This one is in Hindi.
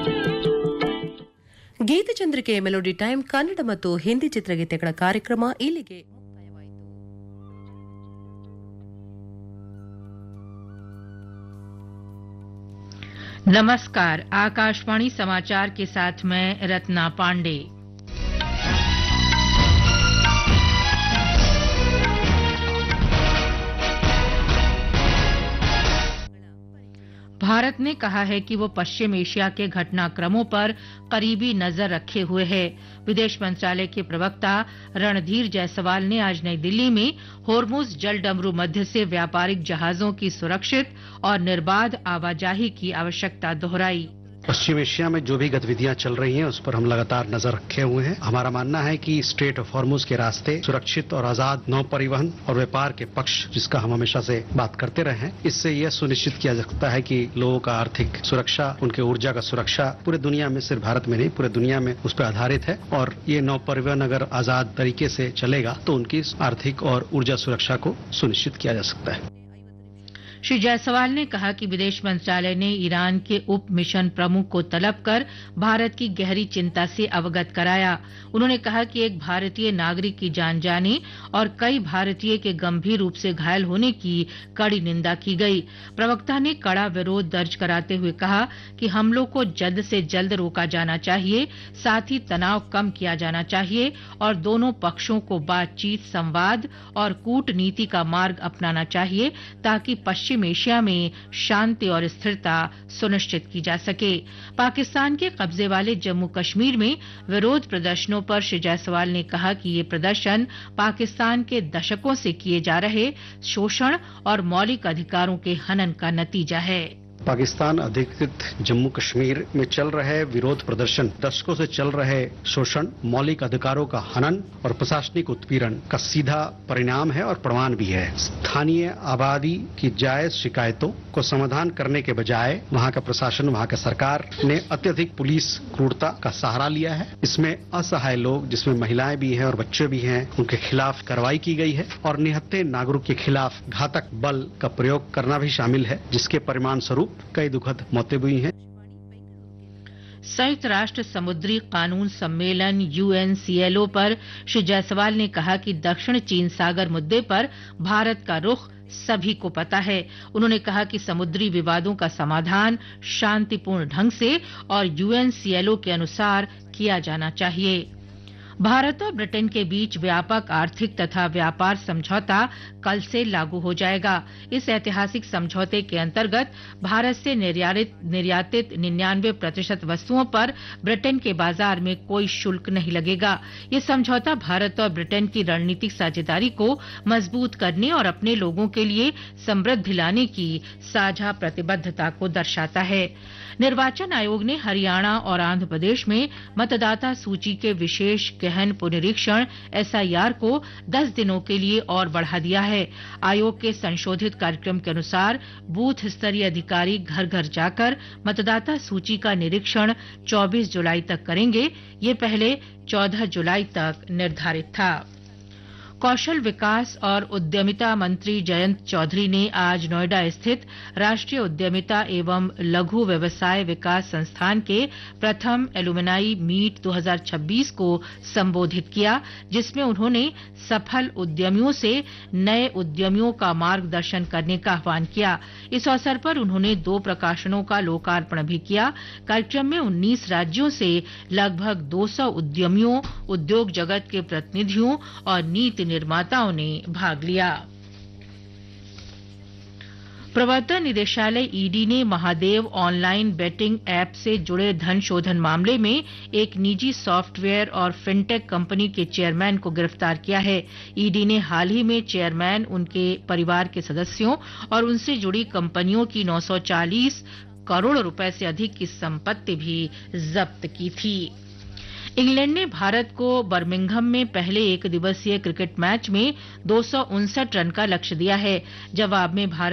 ಗೀತಚಂದ್ರಿಕೆ ಮೆಲೋಡಿ ಟೈಮ್ ಕನ್ನಡ ಮತ್ತು ಹಿಂದಿ ಚಿತ್ರಗೀತೆಗಳ ಕಾರ್ಯಕ್ರಮ ಇಲ್ಲಿಗೆ ಮುಕ್ತಾಯವಾಯಿತು. नमस्कार, आकाशवाणी समाचार के साथ मैं रत्ना पांडे। भारत ने कहा है कि वो पश्चिम एशिया के घटनाक्रमों पर करीबी नजर रखे हुए है। विदेश मंत्रालय के प्रवक्ता रणधीर जायसवाल ने आज नई दिल्ली में होर्मुज जलडमरू मध्य से व्यापारिक जहाजों की सुरक्षित और निर्बाध आवाजाही की आवश्यकता दोहराई। पश्चिम एशिया में जो भी गतिविधियां चल रही हैं उस पर हम लगातार नजर रखे हुए हैं। हमारा मानना है कि स्ट्रेट ऑफ हॉर्मुज के रास्ते सुरक्षित और आजाद नौ परिवहन और व्यापार के पक्ष, जिसका हम हमेशा से बात करते रहे हैं, इससे यह सुनिश्चित किया जा सकता है कि लोगों का आर्थिक सुरक्षा, उनके ऊर्जा का सुरक्षा पूरे दुनिया में, सिर्फ भारत में नहीं पूरे दुनिया में उस पर आधारित है। और ये नौ परिवहन अगर आजाद तरीके से चलेगा तो उनकी आर्थिक और ऊर्जा सुरक्षा को सुनिश्चित किया जा सकता है। श्री जायसवाल ने कहा कि विदेश मंत्रालय ने ईरान के उप मिशन प्रमुख को तलब कर भारत की गहरी चिंता से अवगत कराया। उन्होंने कहा कि एक भारतीय नागरिक की जान जाने और कई भारतीय के गंभीर रूप से घायल होने की कड़ी निंदा की गई। प्रवक्ता ने कड़ा विरोध दर्ज कराते हुए कहा कि हमलों को जल्द से जल्द रोका जाना चाहिए, साथ ही तनाव कम किया जाना चाहिए और दोनों पक्षों को बातचीत, संवाद और कूटनीति का मार्ग अपनाना चाहिए ताकि पश्चिम एशिया में शांति और स्थिरता सुनिश्चित की जा सके। पाकिस्तान के कब्जे वाले जम्मू कश्मीर में विरोध प्रदर्शनों पर श्री जायसवाल ने कहा कि ये प्रदर्शन पाकिस्तान के दशकों से किए जा रहे शोषण और मौलिक अधिकारों के हनन का नतीजा है। पाकिस्तान अधिकृत जम्मू कश्मीर में चल रहे विरोध प्रदर्शन दशकों से चल रहे शोषण, मौलिक अधिकारों का हनन और प्रशासनिक उत्पीड़न का सीधा परिणाम है और प्रमाण भी है। स्थानीय आबादी की जायज शिकायतों को समाधान करने के बजाय वहां का प्रशासन, वहां का सरकार ने अत्यधिक पुलिस क्रूरता का सहारा लिया है। इसमें असहाय लोग, जिसमें महिलाएं भी हैं और बच्चे भी हैं, उनके खिलाफ कार्रवाई की गई है और निहत्थे नागरिक के खिलाफ घातक बल का प्रयोग करना भी शामिल है, जिसके परिणाम स्वरूप कई दुखद मौतें हुई हैं। संयुक्त राष्ट्र समुद्री कानून सम्मेलन UNCLO पर श्री जायसवाल ने कहा कि दक्षिण चीन सागर मुद्दे पर भारत का रुख सभी को पता है। उन्होंने कहा कि समुद्री विवादों का समाधान शांतिपूर्ण ढंग से और UNCLO के अनुसार किया जाना चाहिए। भारत और ब्रिटेन के बीच व्यापक आर्थिक तथा व्यापार समझौता कल से लागू हो जाएगा। इस ऐतिहासिक समझौते के अंतर्गत भारत से निर्यातित 99% वस्तुओं पर ब्रिटेन के बाजार में कोई शुल्क नहीं लगेगा। ये समझौता भारत और ब्रिटेन की रणनीतिक साझेदारी को मजबूत करने और अपने लोगों के लिए समृद्धि लाने की साझा प्रतिबद्धता को दर्शाता है। निर्वाचन आयोग ने हरियाणा और आंध्र प्रदेश में मतदाता सूची के विशेष गहन पुनरीक्षण SIR को 10 दिनों के लिए और बढ़ा दिया है। आयोग के संशोधित कार्यक्रम के अनुसार बूथ स्तरीय अधिकारी घर घर जाकर मतदाता सूची का निरीक्षण 24 जुलाई तक करेंगे। ये पहले 14 जुलाई तक निर्धारित था। कौशल विकास और उद्यमिता मंत्री जयंत चौधरी ने आज नोएडा स्थित राष्ट्रीय उद्यमिता एवं लघु व्यवसाय विकास संस्थान के प्रथम एलुमनाई मीट 2026 को संबोधित किया, जिसमें उन्होंने सफल उद्यमियों से नए उद्यमियों का मार्गदर्शन करने का आह्वान किया। इस अवसर पर उन्होंने 2 प्रकाशनों का लोकार्पण भी किया। कार्यक्रम में 19 राज्यों से लगभग 200 उद्यमियों, उद्योग जगत के प्रतिनिधियों और नीति निर्माताओं ने भाग लिया। प्रवर्तन निदेशालय ED ने महादेव ऑनलाइन बेटिंग ऐप से जुड़े धन शोधन मामले में एक निजी सॉफ्टवेयर और फिनटेक कंपनी के चेयरमैन को गिरफ्तार किया है। ED ने हाल ही में चेयरमैन, उनके परिवार के सदस्यों और उनसे जुड़ी कंपनियों की 940 करोड़ रुपए से अधिक की संपत्ति भी जब्त की थी। इंग्लैंड ने भारत को बर्मिंघम में पहले एक दिवसीय क्रिकेट मैच में 259 रन का लक्ष्य दिया है। जवाब में भारत